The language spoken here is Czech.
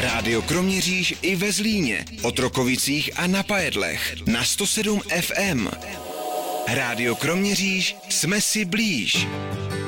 Rádio Kroměříž i ve Zlíně, Otrokovicích a na Pajedlech na 107 FM. Rádio Kroměříž, jsme si blíž.